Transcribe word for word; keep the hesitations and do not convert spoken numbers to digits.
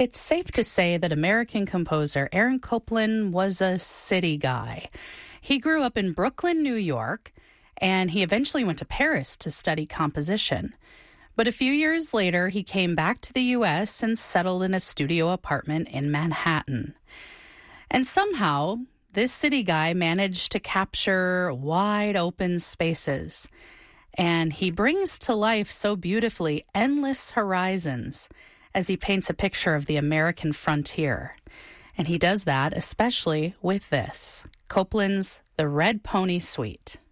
It's safe to say that American composer Aaron Copland was a city guy. He grew up in Brooklyn, New York, and he eventually went to Paris to study composition. But a few years later, he came back to the U S and settled in a studio apartment in Manhattan. And somehow, this city guy managed to capture wide open spaces. And he brings to life so beautifully endless horizons as he paints a picture of the American frontier. And he does that especially with this, Copland's The Red Pony Suite.